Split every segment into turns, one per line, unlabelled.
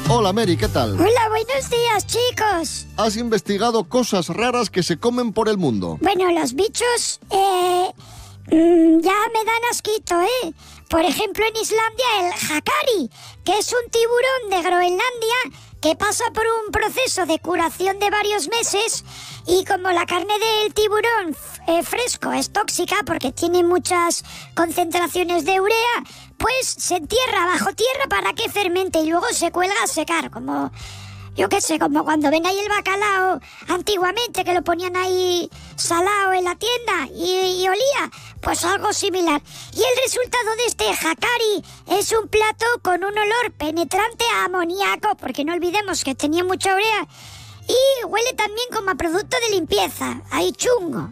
Hola, Mary, ¿qué tal?
Hola, buenos días, chicos.
Has investigado cosas raras que se comen por el mundo.
Bueno, los bichos, ya me dan asquito, ¿eh? Por ejemplo, en Islandia, el hakari, que es un tiburón de Groenlandia que pasa por un proceso de curación de varios meses, y como la carne del tiburón fresco es tóxica porque tiene muchas concentraciones de urea, pues se entierra bajo tierra para que fermente y luego se cuelga a secar, como... Yo qué sé, como cuando ven ahí el bacalao antiguamente, que lo ponían ahí salado en la tienda y olía, pues algo similar. Y el resultado de este hakari es un plato con un olor penetrante a amoníaco, porque no olvidemos que tenía mucha urea, y huele también como a producto de limpieza, ahí chungo.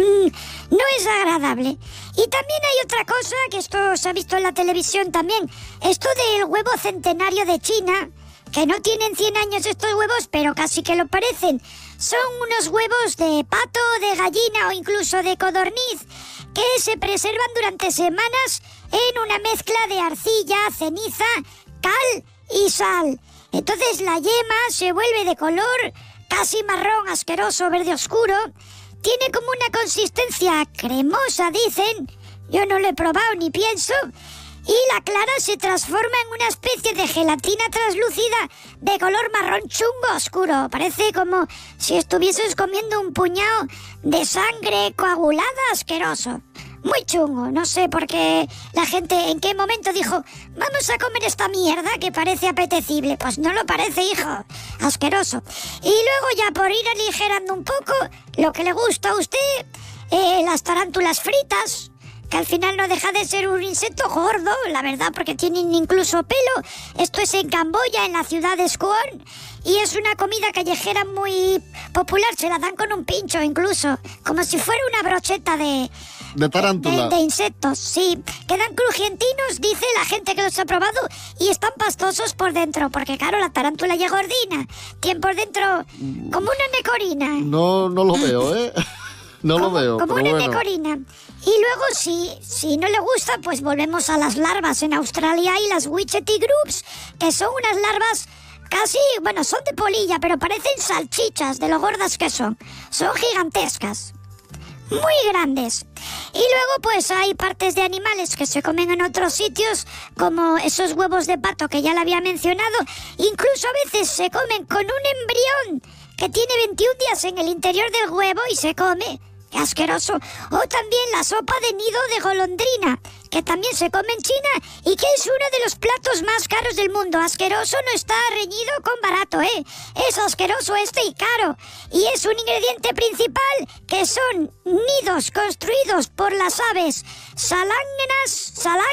No es agradable. Y también hay otra cosa, que esto se ha visto en la televisión también, esto del huevo centenario de China, que no tienen 100 años estos huevos, pero casi que lo parecen. Son unos huevos de pato, de gallina o incluso de codorniz que se preservan durante semanas en una mezcla de arcilla, ceniza, cal y sal. Entonces la yema se vuelve de color casi marrón, asqueroso, verde oscuro. Tiene como una consistencia cremosa, dicen. Yo no lo he probado ni pienso. Y la clara se transforma en una especie de gelatina translúcida de color marrón chungo oscuro. Parece como si estuvieses comiendo un puñado de sangre coagulada, asqueroso. Muy chungo. No sé por qué la gente en qué momento dijo: vamos a comer esta mierda que parece apetecible. Pues no lo parece, hijo. Asqueroso. Y luego, ya por ir aligerando un poco lo que le gusta a usted, las tarántulas fritas, que al final no deja de ser un insecto gordo, la verdad, porque tienen incluso pelo. Esto es en Camboya, en la ciudad de Squon, y es una comida callejera muy popular. Se la dan con un pincho incluso, como si fuera una brocheta de tarántula. De insectos, sí. Quedan crujientinos, dice la gente que los ha probado, y están pastosos por dentro, porque claro, la tarántula ya gordina, tiene por dentro como una necorina.
No lo veo, ¿eh? No lo veo.
Como una necorina. Y luego, si no le gusta, pues volvemos a las larvas. En Australia hay las Wichety Groups, que son unas larvas casi, bueno, son de polilla, pero parecen salchichas de lo gordas que son. Son gigantescas, muy grandes. Y luego pues hay partes de animales que se comen en otros sitios, como esos huevos de pato que ya le había mencionado. Incluso a veces se comen con un embrión que tiene 21 días en el interior del huevo y se come. ¡Qué asqueroso! O también la sopa de nido de golondrina, que también se come en China y que es uno de los platos más caros del mundo. Asqueroso no está reñido con barato, ¿eh? Es asqueroso y caro. Y es un ingrediente principal, que son nidos construidos por las aves salánganas,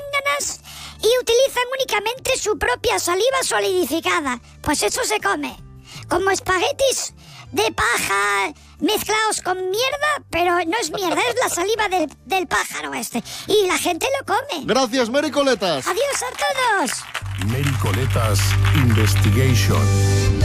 y utilizan únicamente su propia saliva solidificada. Pues eso se come como espaguetis de paja mezclados con mierda, pero no es mierda, es la saliva del pájaro este. Y la gente lo come.
Gracias, Mary Coletas.
Adiós a todos.
Mary Coletas Investigation.